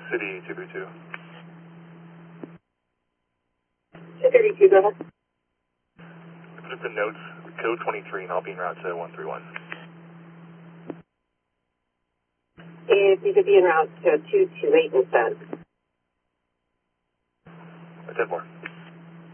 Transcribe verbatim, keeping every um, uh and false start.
City two thirty-two. two thirty-two, go ahead. Put up the notes, code twenty-three, and I'll be en route to one three one. If you could be en route to two two eight instead. ten four.